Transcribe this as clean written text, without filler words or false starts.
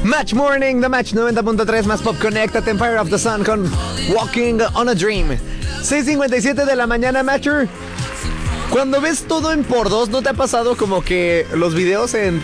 Match Morning, The Match 90.3 más Pop. Conéctate, Empire of the Sun con Walking on a Dream. 6:57 de la mañana, Matcher. Cuando ves todo en por dos, ¿no te ha pasado como que los videos en